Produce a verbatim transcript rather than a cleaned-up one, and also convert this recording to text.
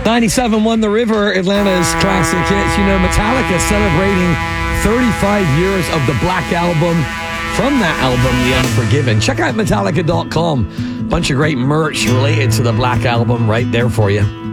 ninety-seven one The River, Atlanta's classic hits. You know, Metallica celebrating thirty-five years of the Black Album. From that album, The Unforgiven. Check out Metallica dot com. Bunch of great merch related to the Black Album right there for you.